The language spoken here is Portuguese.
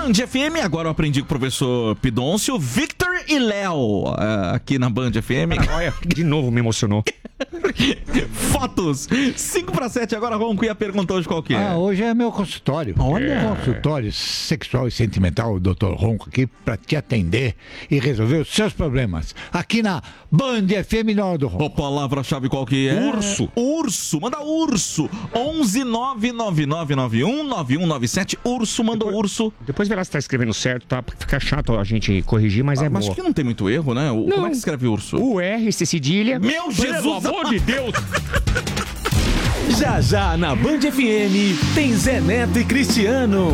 Band FM, agora eu aprendi com o professor Pidoncio, Victor e Léo, aqui na Band FM. Olha, de novo me emocionou. Fotos, 5:07, agora Ronco, e a pergunta hoje qual que é? Hoje é meu consultório. Olha. Consultório sexual e sentimental, Dr. Ronco, aqui pra te atender e resolver os seus problemas. Aqui na Band FM na hora do Ronco. A palavra-chave qual que é? Urso. Urso, manda urso. 11-99991-9197. Urso, manda urso. Depois verá se tá escrevendo certo, tá? Porque fica chato a gente corrigir, mas é Mas boa. acho que não tem muito erro, né? Como é que escreve urso? U-R, C cedilha. Meu Jesus! Pelo amor de Deus! Já já na Band FM tem Zé Neto e Cristiano.